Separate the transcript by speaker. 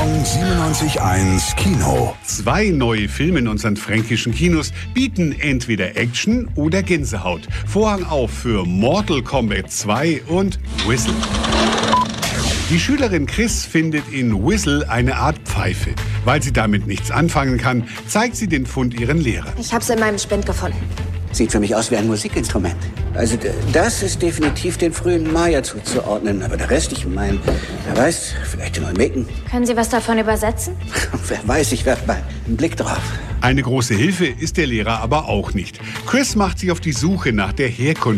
Speaker 1: Spiegelsalon 97.1 Kino.
Speaker 2: 2 neue Filme in unseren fränkischen Kinos bieten entweder Action oder Gänsehaut. Vorhang auf für Mortal Kombat 2 und Whistle. Die Schülerin Chris findet in Whistle eine Art Pfeife. Weil sie damit nichts anfangen kann, zeigt sie den Fund ihren Lehrern.
Speaker 3: Ich hab's in meinem Spind gefunden.
Speaker 4: Sieht für mich aus wie ein Musikinstrument. Also das ist definitiv den frühen Maya zuzuordnen. Aber der Rest, ich meine, wer weiß, vielleicht den Olmeken.
Speaker 3: Können Sie was davon übersetzen?
Speaker 4: Wer weiß, ich werfe mal einen Blick drauf.
Speaker 2: Eine große Hilfe ist der Lehrer aber auch nicht. Chris macht sich auf die Suche nach der Herkunft